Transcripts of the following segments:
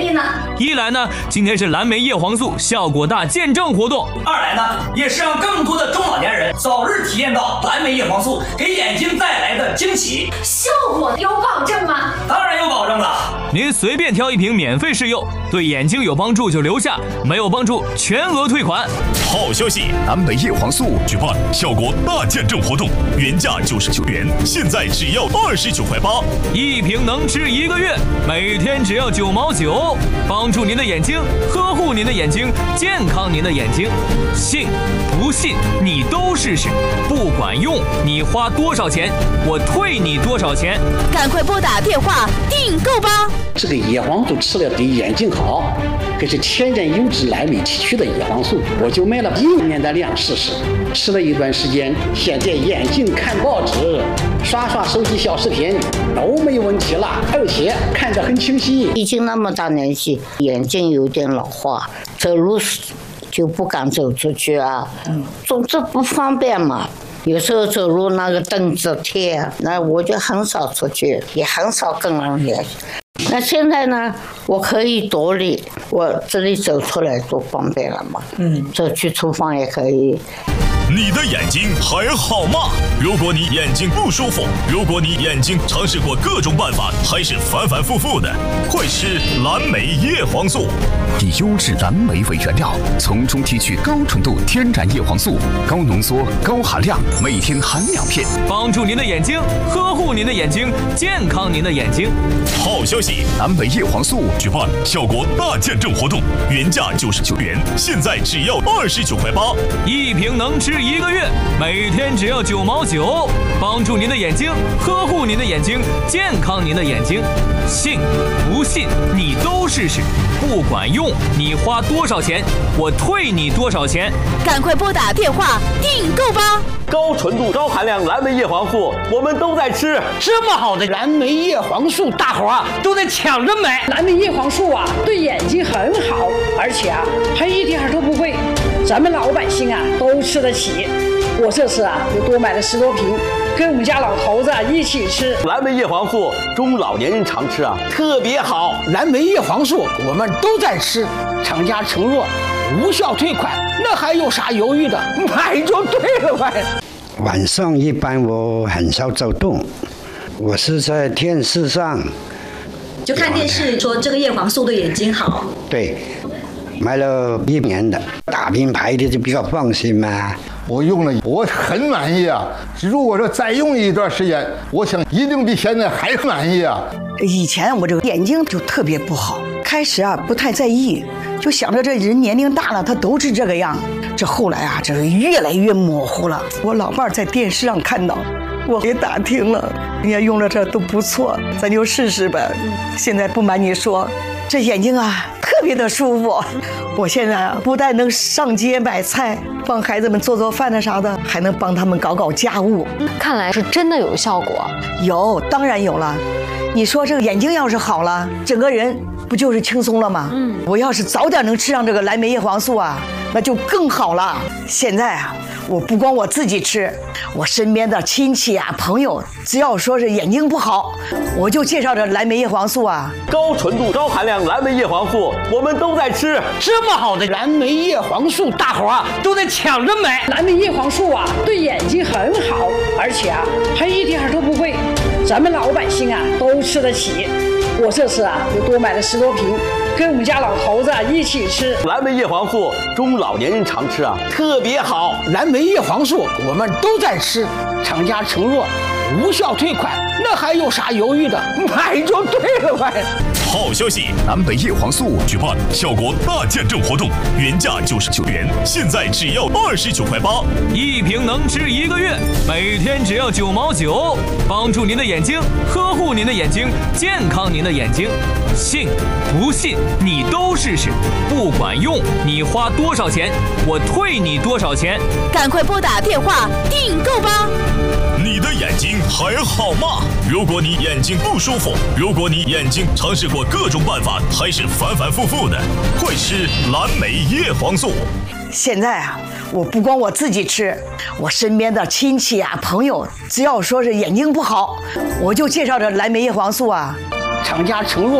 意呢？ 一来呢，今天是蓝莓叶黄素效果大见证活动； 二来呢，也是让更多的中老年人早日体验到蓝莓叶黄素给眼睛带来的惊喜。 效果有保证吗？ 当然有保证了。 您随便挑一瓶免费试用，对眼睛有帮助就留下，没有帮助全额退款。 好消息，蓝莓叶黄素举办效果大见证活动，原价99元，现在只要29.8块， 一瓶能吃1个月，每天只要9毛9，帮助您的眼睛，呵护您的眼睛，健康您的眼睛。信不信你都试试，不管用你花多少钱，我退你多少钱。 赶快拨打电话订购吧！ 这个叶黄素吃了对眼睛好，可是天然优质蓝莓提取的叶黄素，我就买了1年的量试试，吃了一段时间，现在眼睛看报纸、刷手机小视频都没有问题了，而且看得很清晰。 已经那么大年纪，眼睛有点老化，走路就不敢走出去啊，总之不方便嘛。有时候走路那个凳子贴，那我就很少出去，也很少跟人联系。那现在呢，我可以独立，我这里走出来多方便了嘛。走去厨房也可以。 你的眼睛还好吗？如果你眼睛不舒服，如果你眼睛尝试过各种办法还是反复的，快吃蓝莓叶黄素。 以优质蓝莓为原料，从中提取高纯度天然叶黄素，高浓缩、高含量，每天含2片， 帮助您的眼睛，呵护您的眼睛，健康您的眼睛。 好消息，蓝莓叶黄素举办效果大见证活动，原价99元，现在只要29.8块， 一瓶能吃1个月，每天只要9毛9，帮助您的眼睛，呵护您的眼睛，健康您的眼睛。信不信你都试试，不管用你花多少钱，我退你多少钱。 赶快拨打电话订购吧！ 高纯度、高含量蓝莓叶黄素，我们都在吃。 这么好的蓝莓叶黄素，大伙儿都在抢着买。 蓝莓叶黄素啊，对眼睛很好，而且啊，还一点都不贵，咱们老百姓啊都吃得起。我这次啊，又多买了10多瓶，跟我们家老头子一起吃。 蓝莓叶黄素，中老年人常吃啊，特别好。 蓝莓叶黄素我们都在吃，厂家承诺无效退款，那还有啥犹豫的？买就对了呗。 晚上一般我很少走动，我是在电视上就看电视说这个叶黄素对眼睛好。 对，买了1年的，大品牌的就比较放心嘛。 我用了，我很满意啊！如果说再用一段时间，我想一定比现在还满意啊！ 以前我这个眼睛就特别不好，开始啊不太在意，就想着这人年龄大了，他都是这个样。这后来啊，这是越来越模糊了。我老伴儿在电视上看到，我也打听了，人家用了这都不错，咱就试试呗。现在不瞒你说，这眼睛啊特别的舒服。我现在啊不但能上街买菜，帮孩子们做饭的啥的，还能帮他们搞家务。 看来是真的有效果。 有，当然有了。你说这个眼睛要是好了，整个人不就是轻松了吗？我要是早点能吃上这个蓝莓叶黄素啊，那就更好了。现在啊，我不光我自己吃，我身边的亲戚啊、朋友，只要说是眼睛不好，我就介绍这蓝莓叶黄素啊。 高纯度、高含量蓝莓叶黄素，我们都在吃。 这么好的蓝莓叶黄素，大伙儿啊都在抢着买。 蓝莓叶黄素啊，对眼睛很好，而且啊，还一点都不贵，咱们老百姓啊都吃得起。我这次啊，又多买了10多瓶，跟我们家老头子一起吃。 蓝莓叶黄素，中老年人常吃啊，特别好。 蓝莓叶黄素我们都在吃，厂家承诺无效退款，那还有啥犹豫的？买就对了呗。 好消息，蓝莓叶黄素举办效果大见证活动，原价99元，现在只要29.8块， 一瓶能吃1个月，每天只要9毛9，帮助您的眼睛，呵护您的眼睛，健康您的眼睛。信不信你都试试，不管用你花多少钱，我退你多少钱。 赶快拨打电话订购吧！ 你的眼睛还好吗？如果你眼睛不舒服，如果你眼睛尝试过各种办法还是反复的，快吃蓝莓叶黄素。 现在啊，我不光我自己吃，我身边的亲戚啊、朋友，只要说是眼睛不好，我就介绍这蓝莓叶黄素啊。 厂家承诺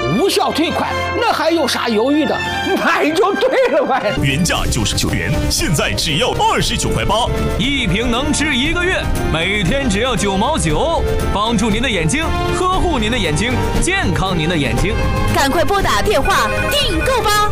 无效退款，那还有啥犹豫的？买就对了呗。 原价99元，现在只要29块8， 一瓶能吃1个月，每天只要9毛9，帮助您的眼睛，呵护您的眼睛，健康您的眼睛。 赶快拨打电话订购吧！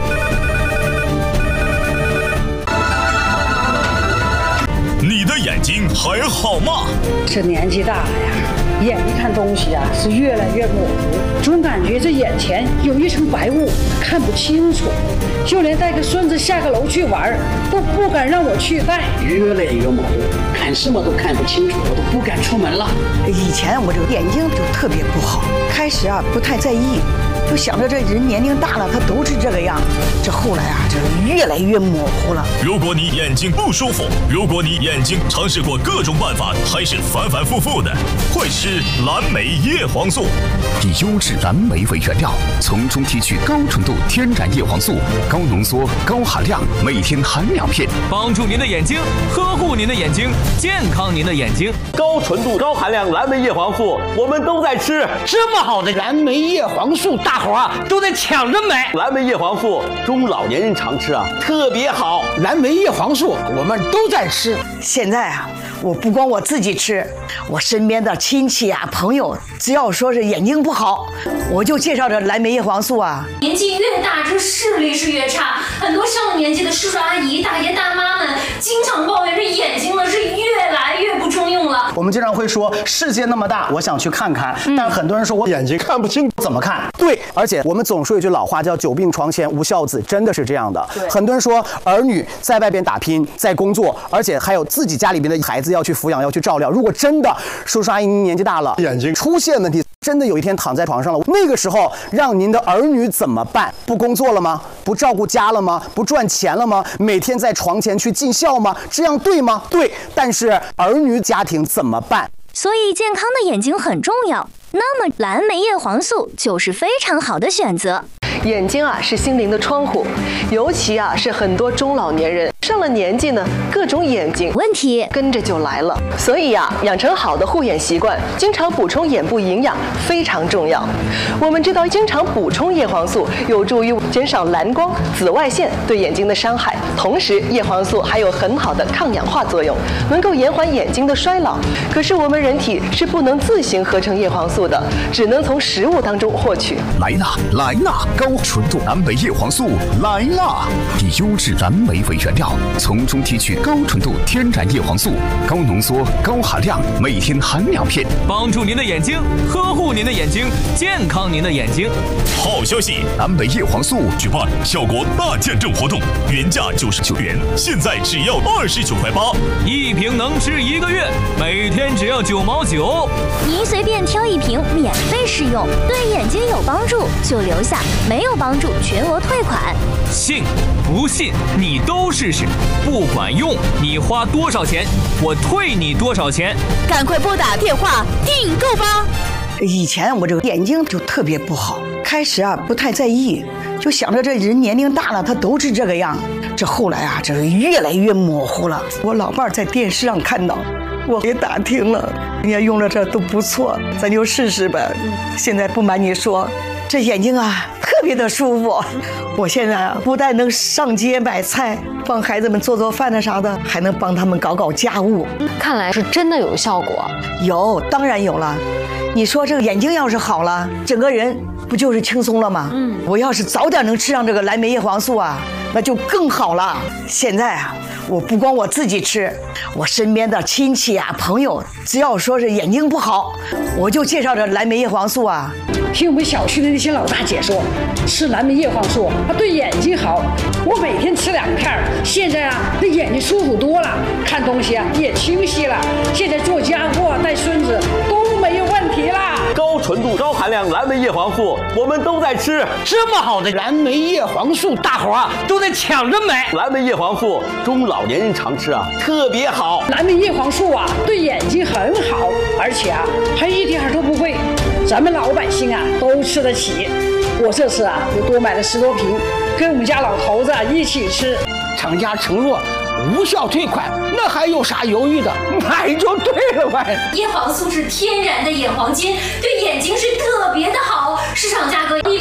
你的眼睛还好吗？ 这年纪大了呀，眼睛看东西啊是越来越模糊，总感觉这眼前有一层白雾，看不清楚。就连带个孙子下个楼去玩，都不敢让我去带， 越来越模糊，看什么都看不清楚，我都不敢出门了。 以前我这个眼睛就特别不好，开始啊不太在意，就想着这人年龄大了，他都是这个样。这后来啊，这越来越模糊了。 如果你眼睛不舒服，如果你眼睛尝试过各种办法，还是反反复复的，快吃蓝莓叶黄素。 以优质蓝莓为原料，从中提取高纯度天然叶黄素，高浓缩、高含量，每天含2片， 帮助您的眼睛，呵护您的眼睛，健康您的眼睛。 高纯度、高含量蓝莓叶黄素，我们都在吃。 这么好的蓝莓叶黄素，大伙啊都在抢着买。 蓝莓叶黄素中老年人常吃啊，特别好。 蓝莓叶黄素我们都在吃。 现在啊，我不光我自己吃，我身边的亲戚啊、朋友，只要说是眼睛不好，我就介绍这蓝莓叶黄素啊。 年纪越大，这视力是越差。很多上了年纪的叔叔阿姨、大爷大妈们，经常抱怨这眼睛呢是越来越不中用了。 我们经常会说，世界那么大，我想去看看，但很多人说我眼睛看不清，怎么看？对，而且我们总说一句老话叫久病床前无孝子，真的是这样的。很多人说儿女在外边打拼，在工作，而且还有自己家里边的孩子要去抚养，要去照料。如果真的叔叔阿姨您年纪大了，眼睛出现问题，真的有一天躺在床上了，那个时候让您的儿女怎么办？不工作了吗？不照顾家了吗？不赚钱了吗？每天在床前去尽孝吗？这样对吗？对，但是儿女家庭怎么办？ 所以健康的眼睛很重要，那么蓝莓叶黄素就是非常好的选择。 眼睛啊是心灵的窗户，尤其啊是很多中老年人上了年纪呢，各种眼睛问题跟着就来了。所以啊，养成好的护眼习惯，经常补充眼部营养非常重要。我们知道，经常补充叶黄素有助于减少蓝光、紫外线对眼睛的伤害，同时叶黄素还有很好的抗氧化作用，能够延缓眼睛的衰老。可是我们人体是不能自行合成叶黄素的，只能从食物当中获取。 来啦，来啦！高纯度蓝莓叶黄素来啦！以优质蓝莓为原料，从中提取高纯度天然叶黄素，高浓缩、高含量，每天含2片， 帮助您的眼睛，呵护您的眼睛，健康您的眼睛。 好消息，蓝莓叶黄素举办效果大见证活动，原价99元，现在只要29块8， 一瓶能吃1个月，每天只要9毛9。 您随便挑一瓶免费试用，对眼睛有帮助就留下，没有帮助全额退款。 信不信你都试试，不管用你花多少钱，我退你多少钱。 赶快拨打电话订购吧！ 以前我这个眼睛就特别不好，开始啊不太在意，就想着这人年龄大了，他都是这个样。这后来啊，这越来越模糊了。我老伴在电视上看到，我也打听了，人家用了这都不错，咱就试试呗。现在不瞒你说，这眼睛啊特别的舒服。我现在啊不但能上街买菜，帮孩子们做做饭的啥的，还能帮他们搞搞家务。 看来是真的有效果。 有，当然有了。你说这个眼睛要是好了，整个人不就是轻松了吗？我要是早点能吃上这个蓝莓叶黄素啊，那就更好了。现在啊，我不光我自己吃，我身边的亲戚啊、朋友，只要说是眼睛不好，我就介绍这蓝莓叶黄素啊。 听我们小区的那些老大姐说，吃蓝莓叶黄素它对眼睛好。我每天吃2片，现在啊，这眼睛舒服多了，看东西啊也清晰了。现在做家务啊、带孙子都没有问题啦。 高纯度、高含量蓝莓叶黄素，我们都在吃。 这么好的蓝莓叶黄素，大伙啊都在抢着买。 蓝莓叶黄素中老年人常吃啊，特别好。 蓝莓叶黄素啊，对眼睛很好，而且啊还一点都不贵，咱们老百姓啊都吃得起。我这次啊又多买了10多瓶，跟我们家老头子啊一起吃。 厂家承诺无效退款，那还有啥犹豫的？买就对了呗。 叶黄素是天然的眼黄金，对眼睛是特别的好，市场价格1瓶